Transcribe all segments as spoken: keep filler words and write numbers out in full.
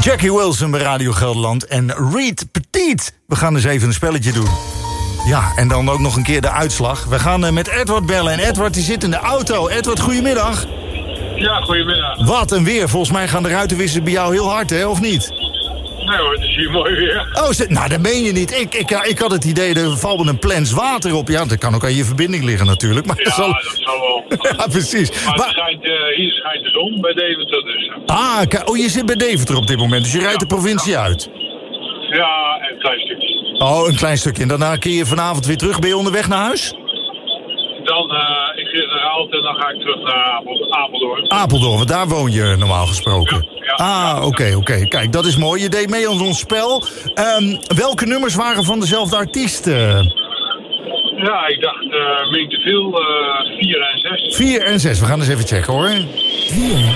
Jackie Wilson bij Radio Gelderland en Reed Petit. We gaan eens even een spelletje doen. Ja, en dan ook nog een keer de uitslag. We gaan uh, met Edward bellen en Edward die zit in de auto. Edward, goedemiddag. Ja, goedemiddag. Wat een weer. Volgens mij gaan de ruitenwissers bij jou heel hard, hè, of niet? Nee hoor, het is hier mooi weer. Oh, ze, nou, dat meen je niet. Ik, ik, ik had het idee, er valt een plens water op. Ja, dat kan ook aan je verbinding liggen natuurlijk. Maar Ja, dat, zal... dat zal wel. Ja, precies. Maar Wa- het schijnt, uh, hier schijnt de zon bij Deventer dus. Ah, k- oh, je zit bij Deventer op dit moment, dus je rijdt de provincie uit. Ja, een klein stukje. Oh, een klein stukje. En daarna keer je vanavond weer terug. Ben je onderweg naar huis? Dan, uh, ik zit naar Aalten en dan ga ik terug naar Apel- Apeldoorn. Apeldoorn, want daar woon je normaal gesproken. Ja, Ah, oké, okay, oké. Okay. Kijk, dat is mooi. Je deed mee aan ons spel. Um, welke nummers waren van dezelfde artiest? Uh? Ja, ik dacht uh, Mink te veel, uh, vier en zes. Vier en zes. We gaan eens even checken, hoor. Vier.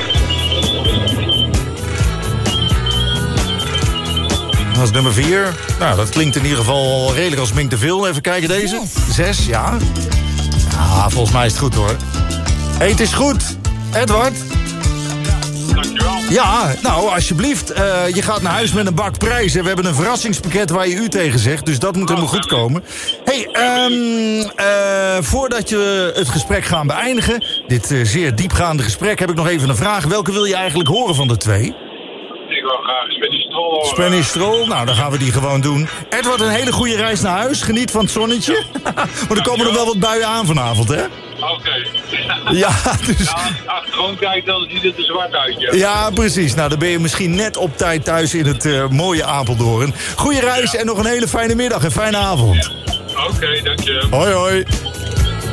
Dat is nummer vier. Nou, dat klinkt in ieder geval redelijk als Mink te veel. Even kijken deze. Zes, ja. Ja, volgens mij is het goed, hoor. Hey, het is goed. Edward. Dankjewel. Ja, nou, alsjeblieft. Uh, je gaat naar huis met een bak prijzen. We hebben een verrassingspakket waar je u tegen zegt. Dus dat moet helemaal goed komen. Hey, um, uh, voordat je het gesprek gaan beëindigen... dit uh, zeer diepgaande gesprek, heb ik nog even een vraag. Welke wil je eigenlijk horen van de twee? Ik wil graag Spanish Stroll horen. Spanish Stroll, nou, dan gaan we die gewoon doen. Edward, een hele goede reis naar huis. Geniet van het zonnetje. Maar er komen er wel wat buien aan vanavond, hè? Oké. Okay. Ja, dus... Ja, als je achterom kijkt, dan ziet het er zwart uit, ja. Ja, precies. Nou, dan ben je misschien net op tijd thuis in het uh, mooie Apeldoorn. Goeie reis ja. En nog een hele fijne middag en fijne avond. Oké, okay, dank je. Hoi, hoi.